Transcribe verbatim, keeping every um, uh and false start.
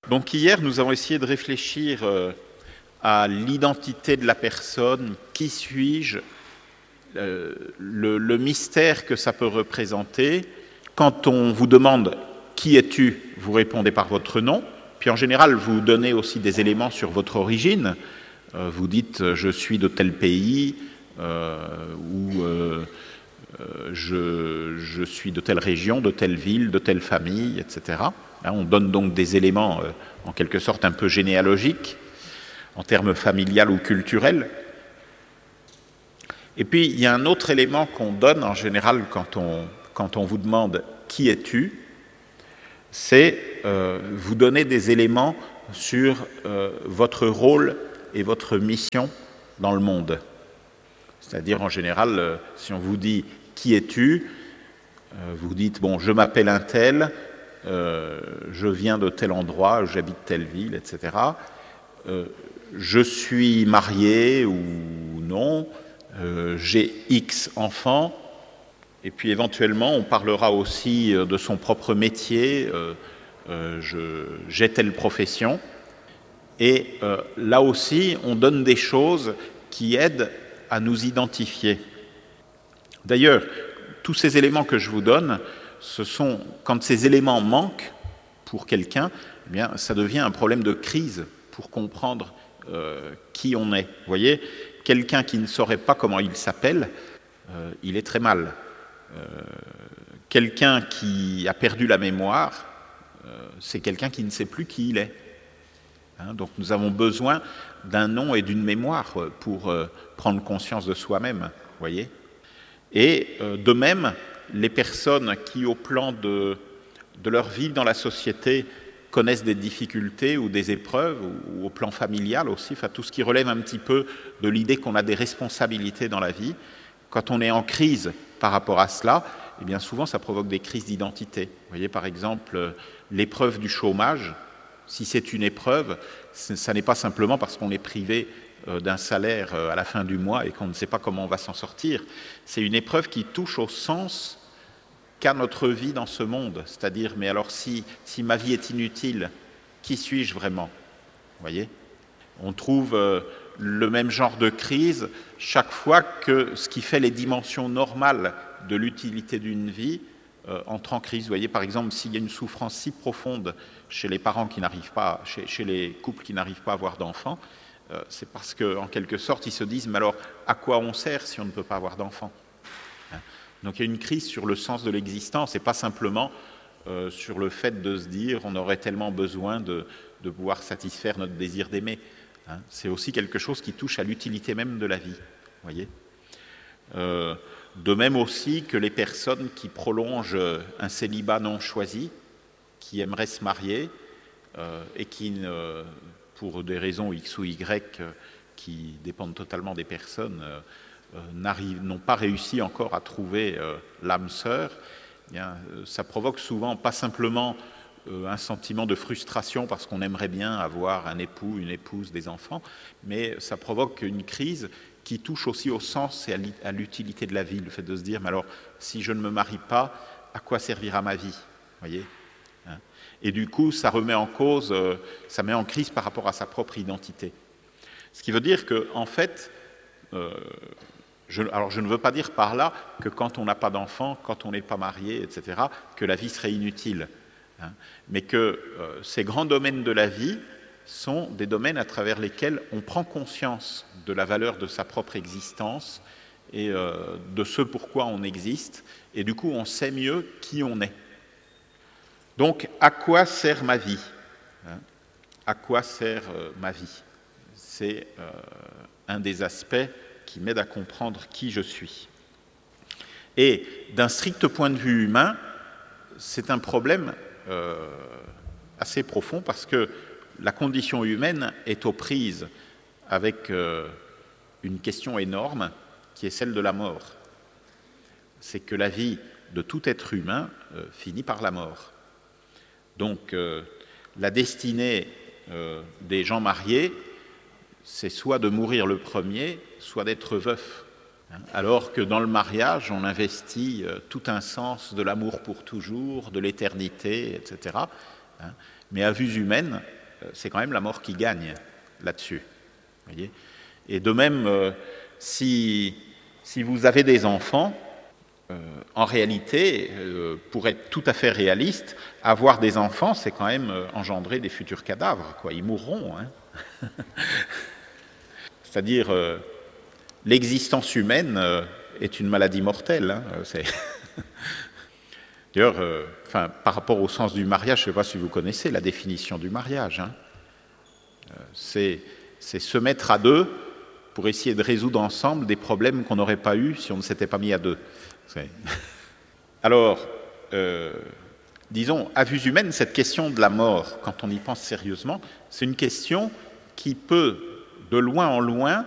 Donc hier, nous avons essayé de réfléchir euh, à l'identité de la personne, qui suis-je, euh, le, le mystère que ça peut représenter. Quand on vous demande « qui es-tu ?», vous répondez par votre nom, puis en général, vous donnez aussi des éléments sur votre origine. Euh, vous dites « je suis de tel pays euh, » ou euh, je, je suis de telle région, de telle ville, de telle famille, et cetera. Hein, on donne donc des éléments euh, en quelque sorte un peu généalogiques, en termes familial ou culturels. Et puis, il y a un autre élément qu'on donne en général quand on, quand on vous demande « qui es-tu ?», c'est euh, vous donner des éléments sur euh, votre rôle et votre mission dans le monde. C'est-à-dire, en général, euh, si on vous dit « qui es-tu ?», euh, vous dites « bon, je m'appelle un tel, euh, je viens de tel endroit, j'habite telle ville, et cetera Euh, je suis marié ou non, euh, j'ai X enfants ». Et puis éventuellement, on parlera aussi de son propre métier, euh, euh, je, j'ai telle profession. Et euh, là aussi, on donne des choses qui aident à nous identifier. D'ailleurs, tous ces éléments que je vous donne, ce sont, quand ces éléments manquent pour quelqu'un, eh bien, ça devient un problème de crise pour comprendre euh, qui on est. Vous voyez, quelqu'un qui ne saurait pas comment il s'appelle, euh, il est très mal. Euh, quelqu'un qui a perdu la mémoire, euh, c'est quelqu'un qui ne sait plus qui il est. Hein, donc nous avons besoin d'un nom et d'une mémoire pour euh, prendre conscience de soi-même, voyez. Et euh, de même, les personnes qui, au plan de, de leur vie dans la société, connaissent des difficultés ou des épreuves, ou, ou au plan familial aussi, enfin tout ce qui relève un petit peu de l'idée qu'on a des responsabilités dans la vie, quand on est en crise par rapport à cela, eh bien souvent ça provoque des crises d'identité. Vous voyez par exemple l'épreuve du chômage, si c'est une épreuve, ça n'est pas simplement parce qu'on est privé d'un salaire à la fin du mois et qu'on ne sait pas comment on va s'en sortir, c'est une épreuve qui touche au sens qu'a notre vie dans ce monde, c'est-à-dire mais alors si, si ma vie est inutile, qui suis-je vraiment ? Vous voyez ? On trouve euh, le même genre de crise chaque fois que ce qui fait les dimensions normales de l'utilité d'une vie euh, entre en crise. Vous voyez, par exemple, s'il y a une souffrance si profonde chez les parents qui n'arrivent pas, chez, chez les couples qui n'arrivent pas à avoir d'enfants, euh, c'est parce qu'en quelque sorte, ils se disent, mais alors, à quoi on sert si on ne peut pas avoir d'enfants ? Hein ? Donc il y a une crise sur le sens de l'existence et pas simplement euh, sur le fait de se dire, on aurait tellement besoin de, de pouvoir satisfaire notre désir d'aimer. Hein, c'est aussi quelque chose qui touche à l'utilité même de la vie, voyez. Euh, de même aussi que les personnes qui prolongent un célibat non choisi, qui aimeraient se marier euh, et qui, euh, pour des raisons X ou Y euh, qui dépendent totalement des personnes, euh, euh, n'ont pas réussi encore à trouver euh, l'âme sœur, eh bien, ça provoque souvent pas simplement un sentiment de frustration parce qu'on aimerait bien avoir un époux, une épouse, des enfants, mais ça provoque une crise qui touche aussi au sens et à l'utilité de la vie, le fait de se dire, mais alors, si je ne me marie pas, à quoi servira ma vie ? Voyez ? Et du coup, ça remet en cause, ça met en crise par rapport à sa propre identité. Ce qui veut dire que, en fait, euh, je, alors je ne veux pas dire par là que quand on n'a pas d'enfant, quand on n'est pas marié, et cetera, que la vie serait inutile. Hein, mais que euh, ces grands domaines de la vie sont des domaines à travers lesquels on prend conscience de la valeur de sa propre existence et euh, de ce pourquoi on existe, et du coup on sait mieux qui on est. Donc, à quoi sert ma vie ? Hein, à quoi sert euh, ma vie ? C'est euh, un des aspects qui m'aide à comprendre qui je suis. Et d'un strict point de vue humain, c'est un problème Euh, assez profond parce que la condition humaine est aux prises avec euh, une question énorme qui est celle de la mort. C'est que la vie de tout être humain euh, finit par la mort. Donc euh, la destinée euh, des gens mariés, c'est soit de mourir le premier, soit d'être veuf. Alors que dans le mariage, on investit tout un sens de l'amour pour toujours, de l'éternité, et cetera. hein. Mais à vue humaine, c'est quand même la mort qui gagne là-dessus. Voyez ? Et de même, euh, si, si vous avez des enfants, euh, en réalité, euh, pour être tout à fait réaliste, avoir des enfants, c'est quand même euh, engendrer des futurs cadavres, quoi. Ils mourront. Hein. C'est-à-dire, euh, l'existence humaine euh, est une maladie mortelle. Hein. C'est... D'ailleurs, euh, enfin, par rapport au sens du mariage, je ne sais pas si vous connaissez la définition du mariage. Hein. Euh, c'est, c'est se mettre à deux pour essayer de résoudre ensemble des problèmes qu'on n'aurait pas eus si on ne s'était pas mis à deux. C'est... Alors, euh, disons, à vue humaine, cette question de la mort, quand on y pense sérieusement, c'est une question qui peut, de loin en loin,